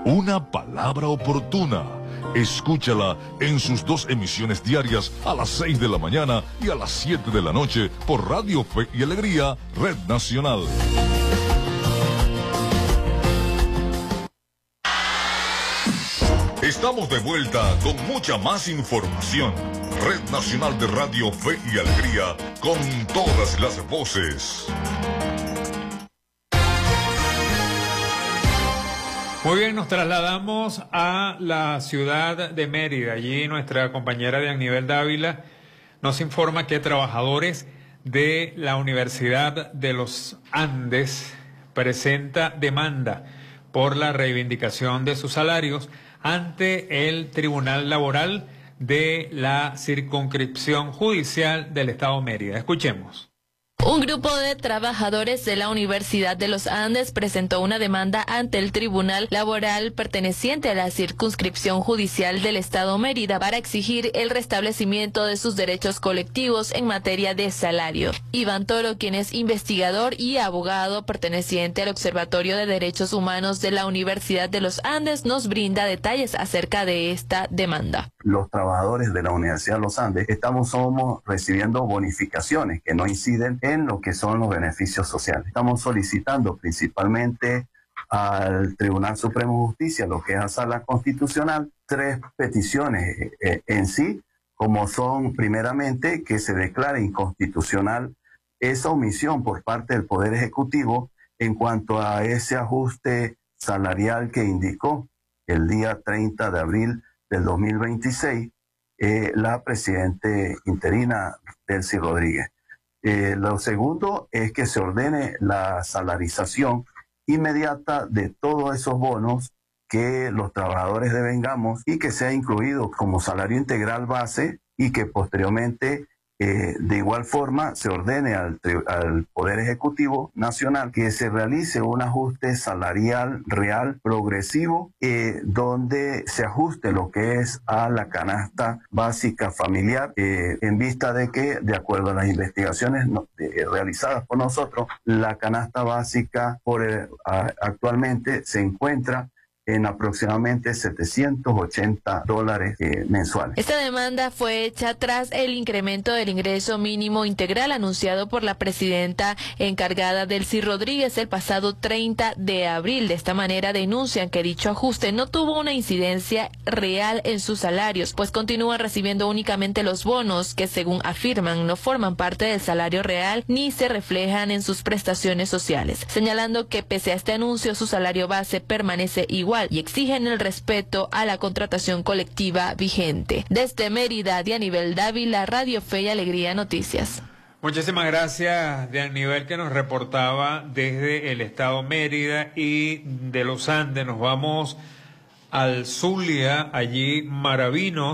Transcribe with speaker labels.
Speaker 1: Una palabra oportuna. Escúchala en sus 2 emisiones diarias a las 6 de la mañana y a las 7 de la noche por Radio Fe y Alegría, Red Nacional. Estamos de vuelta con mucha más información. Red Nacional de Radio Fe y Alegría, con todas las voces.
Speaker 2: Muy bien, nos trasladamos a la ciudad de Mérida. Allí nuestra compañera de Aníbal Dávila nos informa que trabajadores de la Universidad de los Andes presenta demanda por la reivindicación de sus salarios ante el Tribunal Laboral de la Circunscripción Judicial del Estado Mérida. Escuchemos.
Speaker 3: Un grupo de trabajadores de la Universidad de los Andes presentó una demanda ante el Tribunal Laboral perteneciente a la Circunscripción Judicial del Estado Mérida para exigir el restablecimiento de sus derechos colectivos en materia de salario. Iván Toro, quien es investigador y abogado perteneciente al Observatorio de Derechos Humanos de la Universidad de los Andes, nos brinda detalles acerca de esta demanda.
Speaker 4: Los trabajadores de la Universidad de los Andes somos recibiendo bonificaciones que no inciden en lo que son los beneficios sociales. Estamos solicitando principalmente al Tribunal Supremo de Justicia, lo que es la Sala Constitucional, 3 peticiones en sí, como son primeramente que se declare inconstitucional esa omisión por parte del Poder Ejecutivo en cuanto a ese ajuste salarial que indicó el día 30 de abril del 2026 la presidente interina Delcy Rodríguez. Lo segundo es que se ordene la salarización inmediata de todos esos bonos que los trabajadores devengamos y que sea incluido como salario integral base y que posteriormente de igual forma se ordene al Poder Ejecutivo Nacional que se realice un ajuste salarial real progresivo donde se ajuste lo que es a la canasta básica familiar en vista de que, de acuerdo a las investigaciones realizadas por nosotros, la canasta básica actualmente se encuentra en aproximadamente $780 mensuales.
Speaker 3: Esta demanda fue hecha tras el incremento del ingreso mínimo integral anunciado por la presidenta encargada Delcy Rodríguez el pasado 30 de abril. De esta manera denuncian que dicho ajuste no tuvo una incidencia real en sus salarios, pues continúan recibiendo únicamente los bonos que, según afirman, no forman parte del salario real ni se reflejan en sus prestaciones sociales, señalando que pese a este anuncio su salario base permanece igual y exigen el respeto a la contratación colectiva vigente. Desde Mérida, de Aníbal Dávila, Radio Fe y Alegría Noticias.
Speaker 2: Muchísimas gracias, de Aníbal, que nos reportaba desde el estado Mérida y de los Andes. Nos vamos al Zulia, allí Maravinos